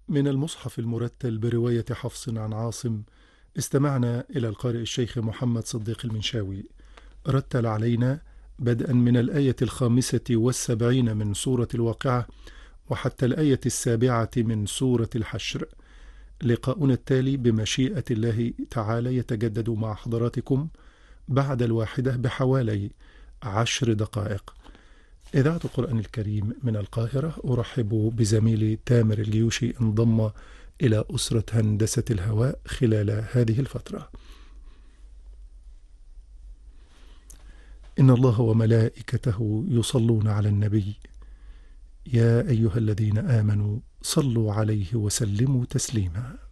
من المصحف المرتل برواية حفص عن عاصم، استمعنا إلى القارئ الشيخ محمد صديق المنشاوي، رتل علينا بدءا من الآية 75 من سورة الواقعة وحتى الآية 7 من سورة الحشر. لقاؤنا التالي بمشيئة الله تعالى يتجدد مع حضراتكم بعد 1 بحوالي 10 دقائق. إذاعة القرآن الكريم من القاهرة، أرحب بزميلي تامر الجيوشي انضم إلى أسرة هندسة الهواء خلال هذه الفترة. إن الله وملائكته يصلون على النبي، يا أيها الذين آمنوا صلوا عليه وسلموا تسليما.